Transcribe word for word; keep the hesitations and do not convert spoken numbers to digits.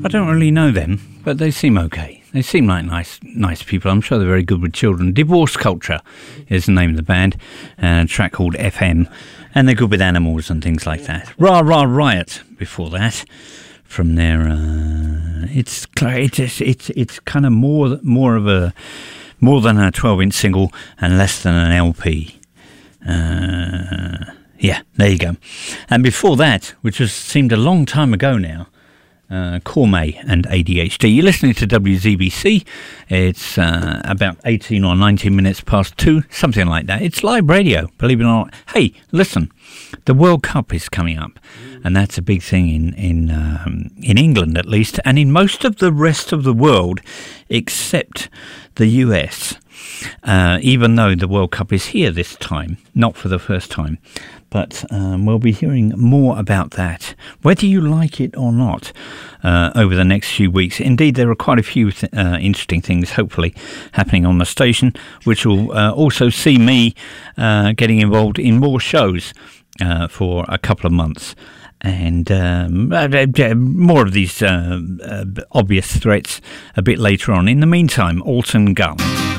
I don't really know them, but they seem okay. They seem like nice nice people. I'm sure they're very good with children. Divorce Culture is the name of the band, and a track called F M, and they're good with animals and things like that. Rah Rah Riot before that. From there, uh, it's it's it's it's kind of more more of a more than a twelve-inch single and less than an L P. Uh, yeah, there you go. And before that, which was seemed a long time ago now, uh, Cormay and A D H D. You're listening to W Z B C. It's uh, about eighteen or nineteen minutes past two, something like that. It's live radio, believe it or not. Hey, listen, the World Cup is coming up. And that's a big thing in in um, in England, at least, and in most of the rest of the world, except the U S. Uh, even though the World Cup is here this time, not for the first time. But um, we'll be hearing more about that, whether you like it or not, uh, over the next few weeks. Indeed, there are quite a few th- uh, interesting things, hopefully, happening on the station, which will uh, also see me uh, getting involved in more shows uh, for a couple of months. And um, more of these uh, uh, obvious threats a bit later on. In the meantime, Alton Gun.